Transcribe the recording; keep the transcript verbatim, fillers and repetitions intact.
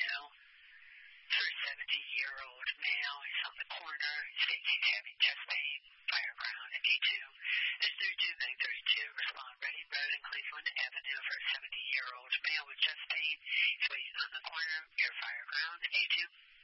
male for a seventy-year-old male. He's on the corner. He states he's having chest pain. Fire ground at A two. Is there two nine thirty-two? Respond. Ready Road in Cleveland Avenue for a seventy-year-old male with chest pain. He's waiting on the corner. Air fire ground A two.